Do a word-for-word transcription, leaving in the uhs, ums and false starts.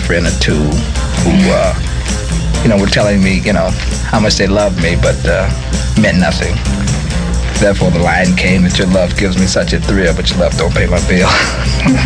friend or two who, uh, you know, were telling me, you know, how much they loved me, but uh, meant nothing. Therefore, the line came that your love gives me such a thrill, but your love don't pay my bill.